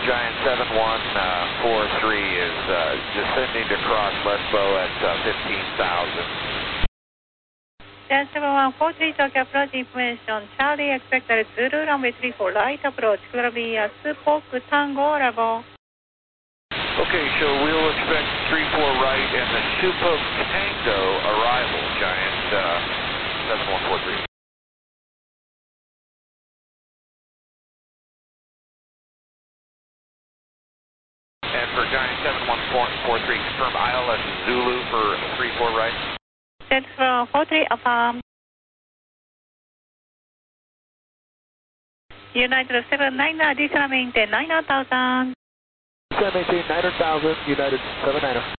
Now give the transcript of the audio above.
Giant 7143 is descending to cross Lesbo at 15,000. Giant 7143 Tokyo approach information. Charlie expected Zulu runway 34 light approach. Gonna be a Spoke Tango level. Okay, so we'll expect 34 right and the Supo Tango arrival, Giant 7143. And for Giant 7143, confirm ILS Zulu for 34 right. Giant 4143 affirm. United 79, descend maintain 9,000. Descend maintain 900,000, United 79.